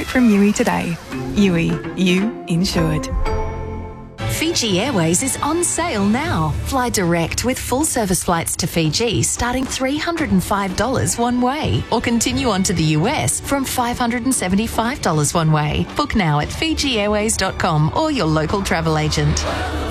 quote from Yui today. Yui, you insured. Fiji Airways is on sale now. Fly direct with full service flights to Fiji starting $305 one way, or continue on to the US from $575 one way. Book now at FijiAirways.com or your local travel agent.